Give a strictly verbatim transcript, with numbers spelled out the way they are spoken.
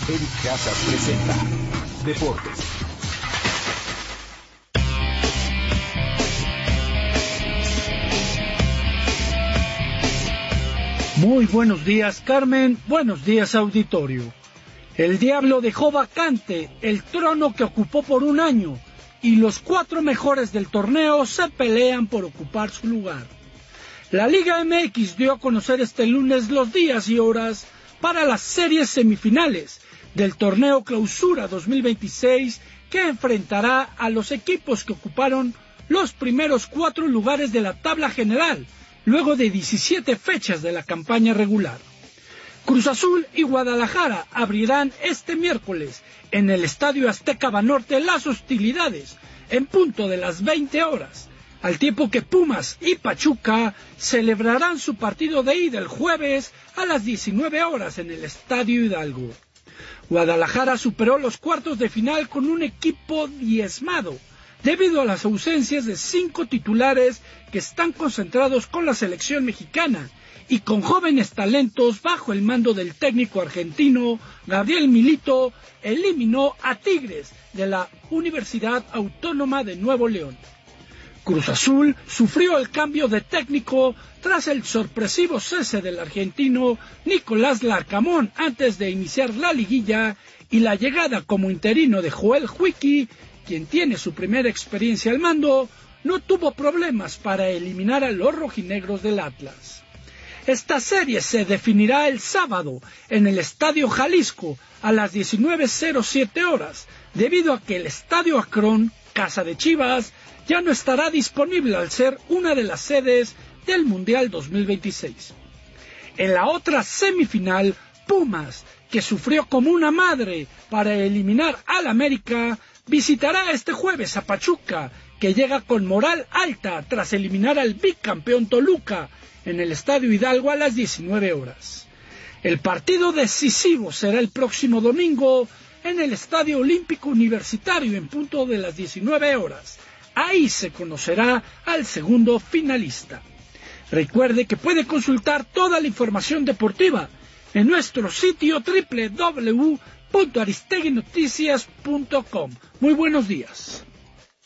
Eric Casas presenta Deportes. Muy buenos días, Carmen. Buenos días, auditorio. El Diablo dejó vacante el trono que ocupó por un año y los cuatro mejores del torneo se pelean por ocupar su lugar. La Liga M X dio a conocer este lunes los días y horas para las series semifinales del torneo Clausura dos mil veintiséis, que enfrentará a los equipos que ocuparon los primeros cuatro lugares de la tabla general, luego de diecisiete fechas de la campaña regular. Cruz Azul y Guadalajara abrirán este miércoles en el Estadio Azteca Banorte las hostilidades en punto de las veinte horas, al tiempo que Pumas y Pachuca celebrarán su partido de ida el jueves a las diecinueve horas en el Estadio Hidalgo. Guadalajara superó los cuartos de final con un equipo diezmado, debido a las ausencias de cinco titulares que están concentrados con la selección mexicana y con jóvenes talentos bajo el mando del técnico argentino Gabriel Milito, eliminó a Tigres de la Universidad Autónoma de Nuevo León. Cruz Azul sufrió el cambio de técnico tras el sorpresivo cese del argentino Nicolás Larcamón antes de iniciar la liguilla y la llegada como interino de Joel Huiki, quien tiene su primera experiencia al mando, no tuvo problemas para eliminar a los rojinegros del Atlas. Esta serie se definirá el sábado en el Estadio Jalisco a las diecinueve cero siete horas, debido a que el Estadio Akron, casa de Chivas, ya no estará disponible al ser una de las sedes del Mundial dos mil veintiséis. En la otra semifinal, Pumas, que sufrió como una madre para eliminar al América, visitará este jueves a Pachuca, que llega con moral alta tras eliminar al bicampeón Toluca en el Estadio Hidalgo a las diecinueve horas. El partido decisivo será el próximo domingo en el Estadio Olímpico Universitario en punto de las diecinueve horas. Ahí se conocerá al segundo finalista. Recuerde que puede consultar toda la información deportiva en nuestro sitio doble u doble u doble u punto aristegui noticias punto com. Muy buenos días.